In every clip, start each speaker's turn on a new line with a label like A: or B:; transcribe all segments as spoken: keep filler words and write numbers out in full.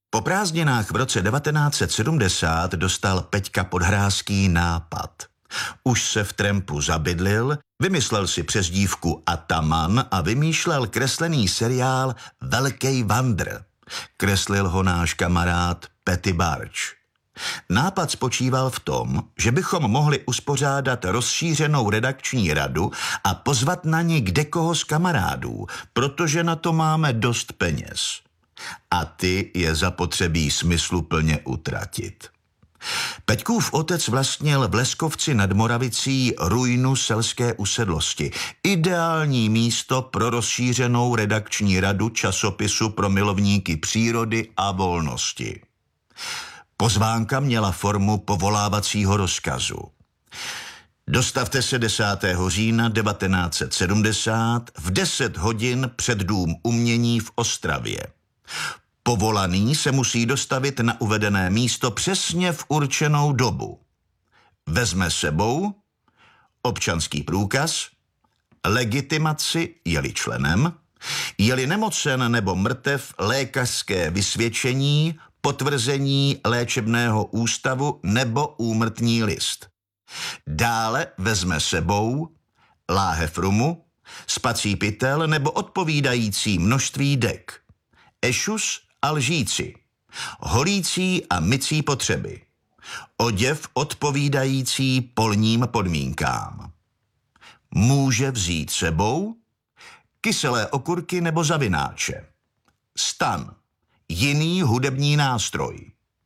A: Po prázdninách v roce devatenáct set sedmdesát dostal Peťka Podhrázký nápad. Už se v Trampu zabydlil, vymyslel si přezdívku Ataman a vymýšlel kreslený seriál Velkej Vandr. Kreslil ho náš kamarád Petty Barč. Nápad spočíval v tom, že bychom mohli uspořádat rozšířenou redakční radu a pozvat na ní kdekoho z kamarádů, protože na to máme dost peněz. A ty je zapotřebí smysluplně utratit. Peťkův otec vlastnil v Leskovci nad Moravicí ruinu selské usedlosti. Ideální místo pro rozšířenou redakční radu časopisu pro milovníky přírody a volnosti. Pozvánka měla formu povolávacího rozkazu. Dostavte se desátého října devatenáct set sedmdesát v deset hodin před Dům umění v Ostravě. Povolaný se musí dostavit na uvedené místo přesně v určenou dobu. Vezme sebou občanský průkaz, legitimaci, je-li členem, je-li nemocen nebo mrtev, lékařské vysvědčení, potvrzení léčebného ústavu nebo úmrtní list. Dále vezme sebou láhev rumu, spací pytel nebo odpovídající množství dek, ešus a lžíci, holící a mycí potřeby, oděv odpovídající polním podmínkám. Může vzít sebou kyselé okurky nebo zavináče, stan, jiný hudební nástroj,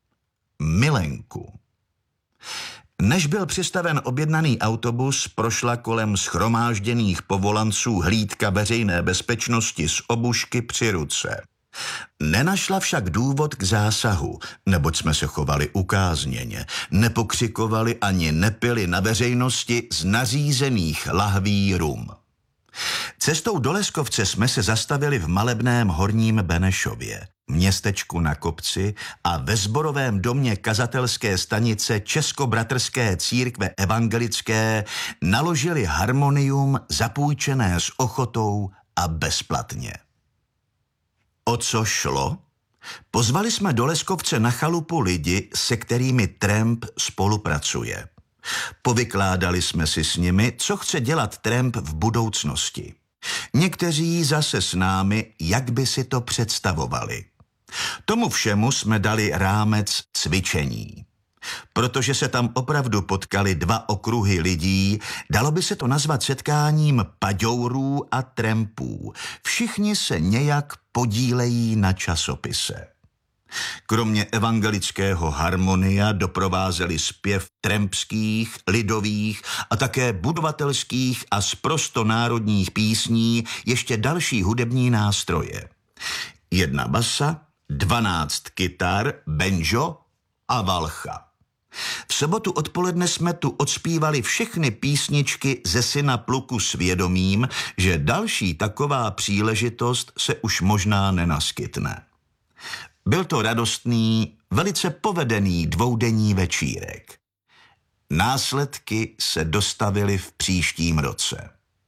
A: milenku. Než byl přistaven objednaný autobus, prošla kolem shromážděných povolanců hlídka veřejné bezpečnosti z obušky při ruce. Nenašla však důvod k zásahu, neboť jsme se chovali ukázněně, nepokřikovali ani nepili na veřejnosti z nařízených lahví rum. Cestou do Leskovce jsme se zastavili v malebném Horním Benešově, městečku na kopci, a ve sborovém domě kazatelské stanice Českobratrské církve evangelické naložili harmonium zapůjčené s ochotou a bezplatně. O co šlo? Pozvali jsme do Leskovce na chalupu lidi, se kterými Tramp spolupracuje. Povykládali jsme si s nimi, co chce dělat Tramp v budoucnosti. Někteří zase s námi, jak by si to představovali. Tomu všemu jsme dali rámec cvičení. Protože se tam opravdu potkali dva okruhy lidí, dalo by se to nazvat setkáním paďourů a trampů. Všichni se nějak podílejí na časopise. Kromě evangelického harmonia doprovázeli zpěv trampských, lidových a také budovatelských a sprostonárodních písní ještě další hudební nástroje. Jedna basa, dvanáct kytar, banjo a valcha. V sobotu odpoledne jsme tu odspívali všechny písničky ze Syna pluku s vědomím, že další taková příležitost se už možná nenaskytne. Byl to radostný, velice povedený dvoudenní večírek. Následky se dostavily v příštím roce.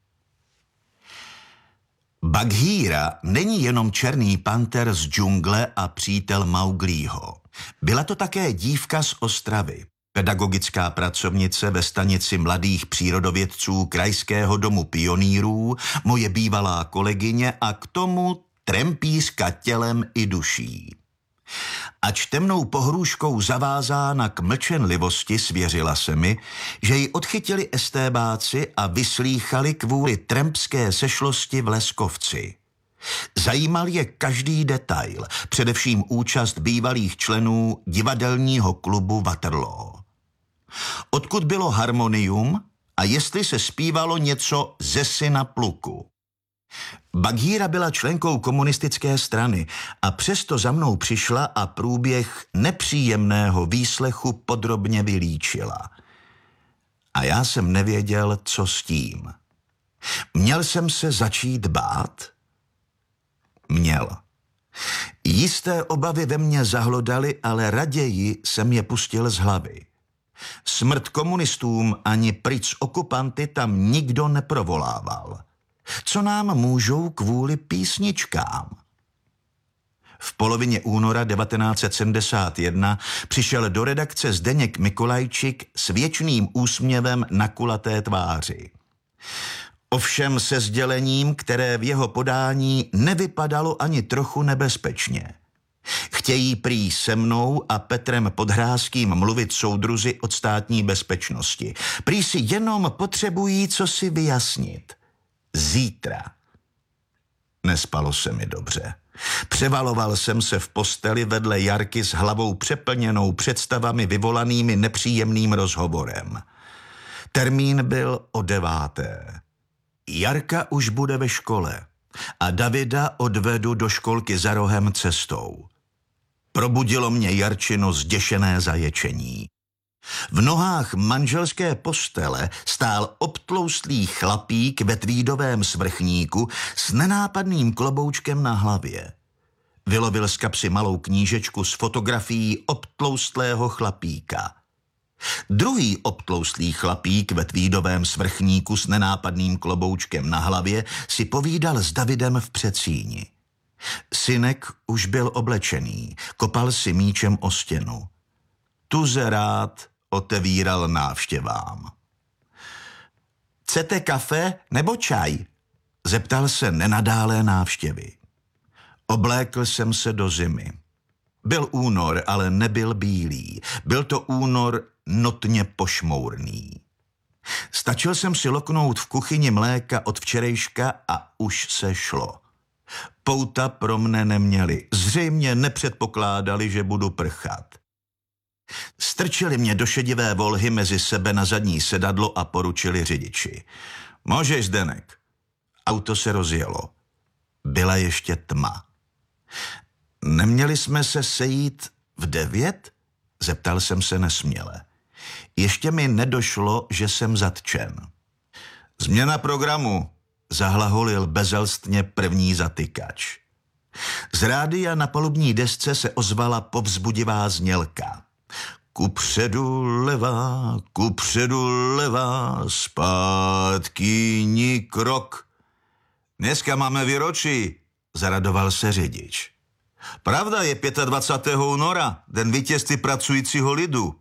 A: Baghíra není jenom černý panter z džungle a přítel Mauglího. Byla to také dívka z Ostravy, pedagogická pracovnice ve stanici mladých přírodovědců Krajského domu pionýrů, moje bývalá kolegyně a k tomu trampířka tělem i duší. Ač temnou pohrůžkou zavázána k mlčenlivosti, svěřila se mi, že ji odchytili estébáci a vyslýchali kvůli trampské sešlosti v Leskovci. Zajímal je každý detail, především účast bývalých členů divadelního klubu Waterloo. Odkud bylo harmonium a jestli se zpívalo něco ze Syna pluku. Baghíra byla členkou komunistické strany a přesto za mnou přišla a průběh nepříjemného výslechu podrobně vylíčila. A já jsem nevěděl, co s tím. Měl jsem se začít bát? Měl. Jisté obavy ve mně zahlodaly, ale raději jsem je pustil z hlavy. Smrt komunistům ani pryč z okupanty tam nikdo neprovolával. Co nám můžou kvůli písničkám? V polovině února devatenáct set sedmdesát jedna přišel do redakce Zdeněk Mikolajčik s věčným úsměvem na kulaté tváři. Ovšem se sdělením, které v jeho podání nevypadalo ani trochu nebezpečně. Chtějí prý se mnou a Petrem Podhrázkým mluvit soudruzi od státní bezpečnosti. Prý si jenom potřebují co si vyjasnit. Zítra. Nespalo se mi dobře. Převaloval jsem se v posteli vedle Jarky s hlavou přeplněnou představami vyvolanými nepříjemným rozhovorem. Termín byl o deváté. Jarka už bude ve škole a Davida odvedu do školky za rohem cestou. Probudilo mě Jarčino zděšené zaječení. V nohách manželské postele stál obtloustlý chlapík ve tweedovém svrchníku s nenápadným kloboučkem na hlavě. Vylovil z kapsy malou knížečku s fotografií obtloustlého chlapíka. Druhý obtloustlý chlapík ve tweedovém svrchníku s nenápadným kloboučkem na hlavě si povídal s Davidem v předsíni. Synek už byl oblečený, kopal si míčem o stěnu. Tuze rád otevíral návštěvám. Chcete kafe nebo čaj? Zeptal se nenadálé návštěvy. Oblékl jsem se do zimy. Byl únor, ale nebyl bílý. Byl to únor notně pošmourný. Stačil jsem si loknout v kuchyni mléka od včerejška a už se šlo. Pouta pro mne neměli. Zřejmě nepředpokládali, že budu prchat. Strčili mě do šedivé volhy mezi sebe na zadní sedadlo a poručili řidiči. Můžeš, Zdenek. Auto se rozjelo. Byla ještě tma. Neměli jsme se sejít v devět? Zeptal jsem se nesměle. Ještě mi nedošlo, že jsem zatčen. Změna programu, zahlaholil bezelstně první zatykač. Z rádia na palubní desce se ozvala povzbudivá znělka. Kupředu levá, kupředu levá, zpátky ni krok. Dneska máme výročí, zaradoval se řidič. Pravda, je dvacátého pátého února, den vítězství pracujícího lidu.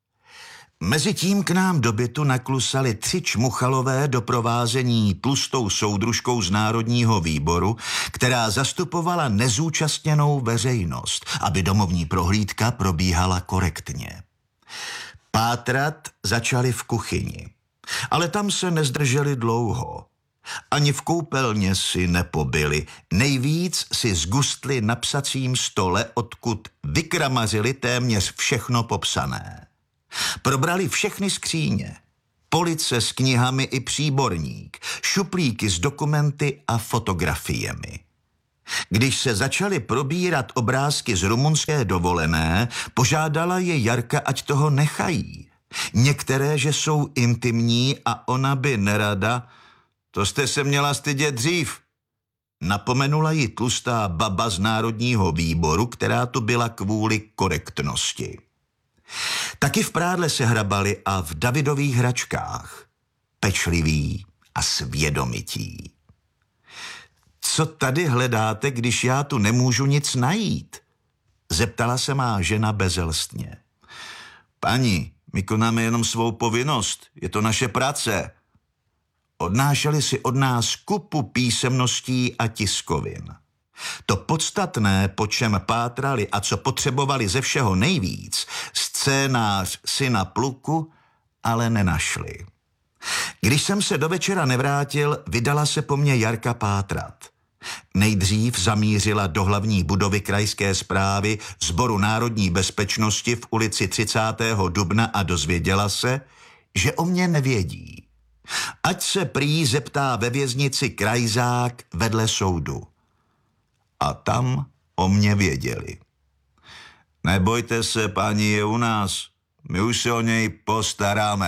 A: Mezitím k nám do bytu naklusali tři čmuchalové doprovázení tlustou soudružkou z Národního výboru, která zastupovala nezúčastněnou veřejnost, aby domovní prohlídka probíhala korektně. Pátrat začali v kuchyni, ale tam se nezdrželi dlouho. Ani v koupelně si nepobili, nejvíc si zgustli na psacím stole, odkud vykramařili téměř všechno popsané. Probrali všechny skříně, police s knihami i příborník, šuplíky s dokumenty a fotografiemi. Když se začaly probírat obrázky z rumunské dovolené, požádala je Jarka, ať toho nechají. Některé, že jsou intimní a ona by nerada, to jste se měla stydět dřív. Napomenula ji tlustá baba z Národního výboru, která tu byla kvůli korektnosti. Taky v prádle se hrabali a v Davidových hračkách. Pečliví a svědomití. Co tady hledáte, když já tu nemůžu nic najít? Zeptala se má žena bezelstně. Paní, my konáme jenom svou povinnost, je to naše práce. Odnášeli si od nás kupu písemností a tiskovin. To podstatné, po čem pátrali a co potřebovali ze všeho nejvíc, scénář syna pluku, ale nenašli. Když jsem se do večera nevrátil, vydala se po mně Jarka pátrat. Nejdřív zamířila do hlavní budovy krajské správy Sboru národní bezpečnosti v ulici třicátého dubna a dozvěděla se, že o mě nevědí. Ať se prý zeptá ve věznici krajzák vedle soudu. A tam o mě věděli. Nebojte se, paní je u nás, my už se o něj postaráme.